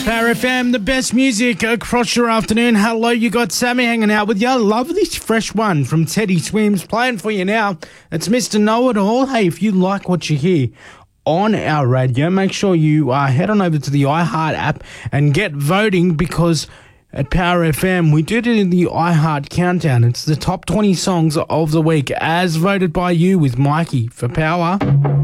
Power FM, the best music across your afternoon. Hello, you got Sammy hanging out with you. Love this fresh one from Teddy Swims. Playing for you now. It's Mr. Know-It-All. Hey, if you like what you hear on our radio, make sure you head on over to the iHeart app and get voting, because at Power FM, we did it in the iHeart Countdown. It's the top 20 songs of the week as voted by you with Mikey for Power.